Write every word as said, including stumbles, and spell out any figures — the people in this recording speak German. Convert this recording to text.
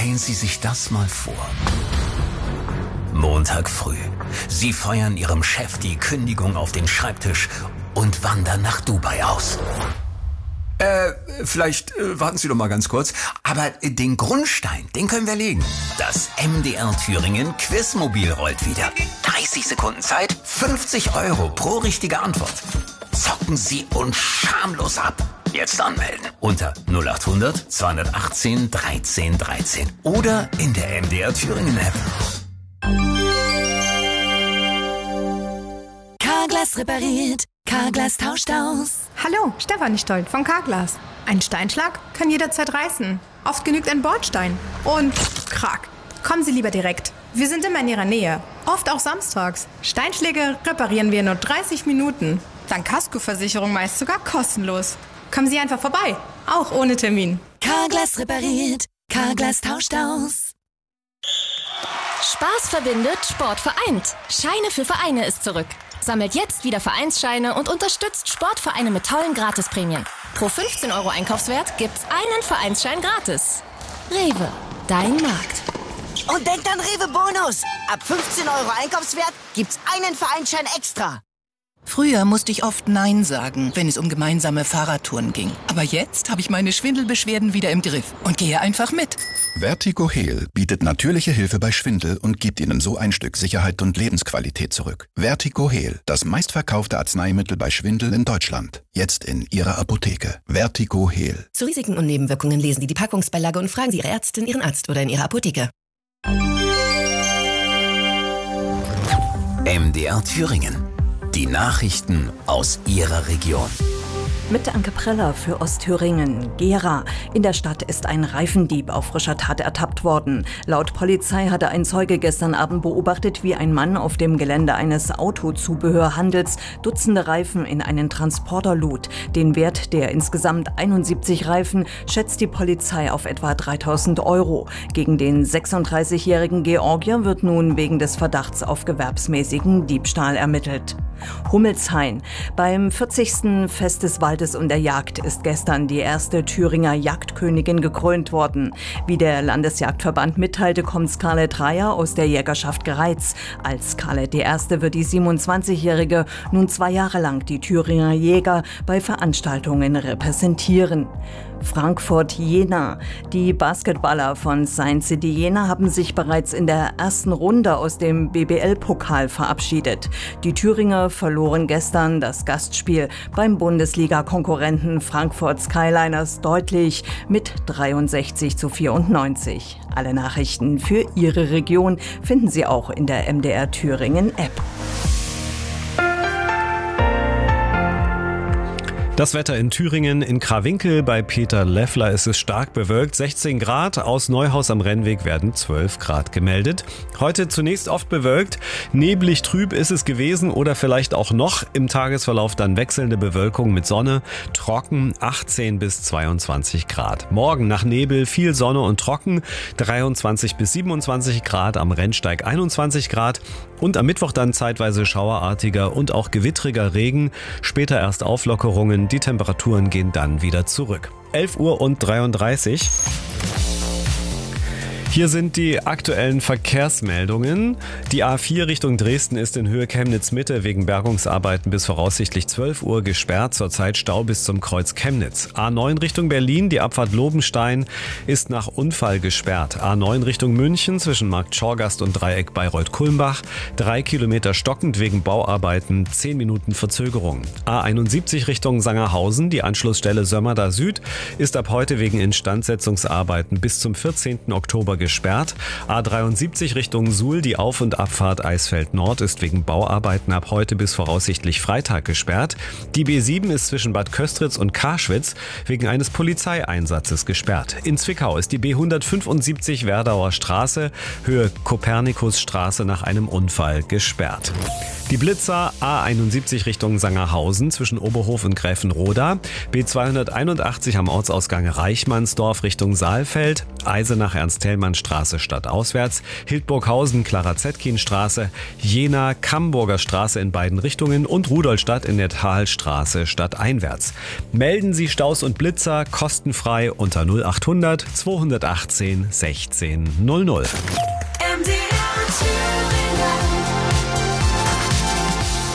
Stellen Sie sich das mal vor. Montag früh. Sie feuern Ihrem Chef die Kündigung auf den Schreibtisch und wandern nach Dubai aus. Äh, vielleicht äh, warten Sie doch mal ganz kurz. Aber äh, den Grundstein, den können wir legen. Das M D R Thüringen Quizmobil rollt wieder. dreißig Sekunden Zeit, fünfzig Euro pro richtige Antwort. Zocken Sie uns schamlos ab. Jetzt anmelden unter null acht hundert zweihundertachtzehn dreizehn dreizehn oder in der M D R Thüringen App. Carglass repariert, Carglass tauscht aus. Hallo, Stefanie Stoll von Carglass. Ein Steinschlag kann jederzeit reißen. Oft genügt ein Bordstein. Und krack. Kommen Sie lieber direkt. Wir sind immer in Ihrer Nähe. Oft auch samstags. Steinschläge reparieren wir in nur dreißig Minuten. Dank Kaskoversicherung meist sogar kostenlos. Kommen Sie einfach vorbei. Auch ohne Termin. Carglass repariert, Carglass tauscht aus. Spaß verbindet, Sport vereint. Scheine für Vereine ist zurück. Sammelt jetzt wieder Vereinsscheine und unterstützt Sportvereine mit tollen Gratisprämien. Pro fünfzehn Euro Einkaufswert gibt's einen Vereinsschein gratis. Rewe, dein Markt. Und denkt an Rewe Bonus. Ab fünfzehn Euro Einkaufswert gibt's einen Vereinsschein extra. Früher musste ich oft Nein sagen, wenn es um gemeinsame Fahrradtouren ging. Aber jetzt habe ich meine Schwindelbeschwerden wieder im Griff und gehe einfach mit. Vertigo Heal bietet natürliche Hilfe bei Schwindel und gibt Ihnen so ein Stück Sicherheit und Lebensqualität zurück. Vertigo Heal, das meistverkaufte Arzneimittel bei Schwindel in Deutschland. Jetzt in Ihrer Apotheke. Vertigo Heal. Zu Risiken und Nebenwirkungen lesen Sie die Packungsbeilage und fragen Sie Ihre Ärztin, Ihren Arzt oder in Ihrer Apotheke. M D R Thüringen. Die Nachrichten aus Ihrer Region. Mit Anke Preller für Ostthüringen. Gera. In der Stadt ist ein Reifendieb auf frischer Tat ertappt worden. Laut Polizei hatte ein Zeuge gestern Abend beobachtet, wie ein Mann auf dem Gelände eines Autozubehörhandels Dutzende Reifen in einen Transporter lud. Den Wert der insgesamt einundsiebzig Reifen schätzt die Polizei auf etwa dreitausend Euro. Gegen den sechsunddreißigjährigen Georgier wird nun wegen des Verdachts auf gewerbsmäßigen Diebstahl ermittelt. Hummelshain. Beim vierzigsten Fest des Waldes und der Jagd ist gestern die erste Thüringer Jagdkönigin gekrönt worden. Wie der Landesjagdverband mitteilte, kommt Scarlett Reyer aus der Jägerschaft Greiz. Als Scarlett die Erste wird die siebenundzwanzigjährige nun zwei Jahre lang die Thüringer Jäger bei Veranstaltungen repräsentieren. Frankfurt-Jena. Die Basketballer von Science City Jena haben sich bereits in der ersten Runde aus dem B B L-Pokal verabschiedet. Die Thüringer verloren gestern das Gastspiel beim Bundesliga-Konkurrenten Frankfurt Skyliners deutlich mit dreiundsechzig zu vierundneunzig. Alle Nachrichten für Ihre Region finden Sie auch in der M D R Thüringen App. Das Wetter in Thüringen, in Krawinkel bei Peter Leffler ist es stark bewölkt, sechzehn Grad, aus Neuhaus am Rennweg werden zwölf Grad gemeldet. Heute zunächst oft bewölkt, neblig trüb ist es gewesen oder vielleicht auch noch, im Tagesverlauf dann wechselnde Bewölkung mit Sonne, trocken achtzehn bis zweiundzwanzig Grad. Morgen nach Nebel viel Sonne und trocken, dreiundzwanzig bis siebenundzwanzig Grad, am Rennsteig einundzwanzig Grad und am Mittwoch dann zeitweise schauerartiger und auch gewittriger Regen, später erst Auflockerungen. Die Temperaturen gehen dann wieder zurück. elf Uhr und dreiunddreißig. Hier sind die aktuellen Verkehrsmeldungen. Die A vier Richtung Dresden ist in Höhe Chemnitz-Mitte wegen Bergungsarbeiten bis voraussichtlich zwölf Uhr gesperrt. Zurzeit Stau bis zum Kreuz Chemnitz. A neun Richtung Berlin, die Abfahrt Lobenstein ist nach Unfall gesperrt. A neun Richtung München zwischen Markt Schorgast und Dreieck Bayreuth-Kulmbach. Drei Kilometer stockend wegen Bauarbeiten, zehn Minuten Verzögerung. A einundsiebzig Richtung Sangerhausen, die Anschlussstelle Sömmerda Süd ist ab heute wegen Instandsetzungsarbeiten bis zum vierzehnten Oktober gesperrt. A dreiundsiebzig Richtung Suhl, die Auf- und Abfahrt Eisfeld Nord ist wegen Bauarbeiten ab heute bis voraussichtlich Freitag gesperrt. Die B sieben ist zwischen Bad Köstritz und Karschwitz wegen eines Polizeieinsatzes gesperrt. In Zwickau ist die B hundertfünfundsiebzig Werdauer Straße, Höhe Kopernikusstraße nach einem Unfall gesperrt. Die Blitzer A einundsiebzig Richtung Sangerhausen zwischen Oberhof und Gräfenroda, B zweihunderteinundachtzig am Ortsausgang Reichmannsdorf Richtung Saalfeld, Eisenach-Ernst-Thälmann-Straße stadtauswärts, Hildburghausen Clara-Zetkin-Straße, Jena Kamburger Straße in beiden Richtungen und Rudolstadt in der Talstraße stadteinwärts. Melden Sie Staus und Blitzer kostenfrei unter null achthundert zweihundertachtzehn sechzehn null null.